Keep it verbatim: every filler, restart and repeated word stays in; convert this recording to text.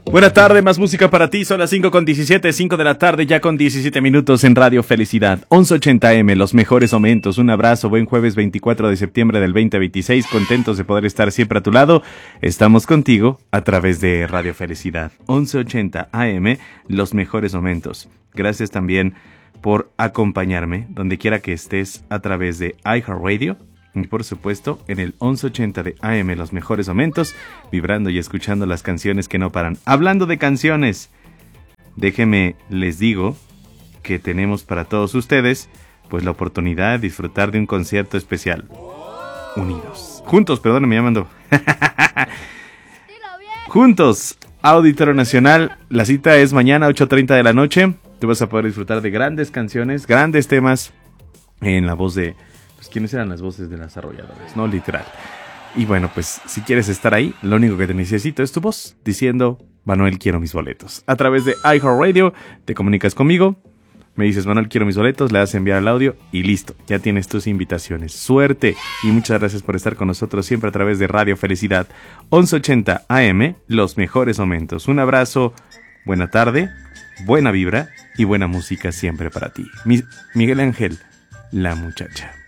Buena tarde, más música para ti. Son las cinco con diecisiete, cinco de la tarde, ya con diecisiete minutos en Radio Felicidad. once ochenta eme, los mejores momentos. Un abrazo, buen jueves veinticuatro de septiembre del veinte veintiséis. Contentos de poder estar siempre a tu lado. Estamos contigo a través de Radio Felicidad. once ochenta A M, los mejores momentos. Gracias también por acompañarme donde quiera que estés a través de iHeartRadio. Y por supuesto, en el once ochenta de A M, los mejores momentos, vibrando y escuchando las canciones que no paran. Hablando de canciones, déjenme les digo que tenemos para todos ustedes, pues la oportunidad de disfrutar de un concierto especial. Unidos. Juntos, perdónenme, me mando. Juntos, Auditorio Nacional. La cita es mañana, ocho treinta de la noche. Tú vas a poder disfrutar de grandes canciones, grandes temas, en la voz de... Pues, ¿quiénes eran las voces de las arrolladoras? No, literal. Y bueno, pues, si quieres estar ahí, lo único que te necesito es tu voz, diciendo, Manuel, quiero mis boletos. A través de iHeartRadio, te comunicas conmigo, me dices, Manuel, quiero mis boletos, le das a enviar el audio y listo, ya tienes tus invitaciones. Suerte y muchas gracias por estar con nosotros siempre a través de Radio Felicidad. once ochenta A M, los mejores momentos. Un abrazo, buena tarde, buena vibra y buena música siempre para ti. Mi- Miguel Ángel, la muchacha.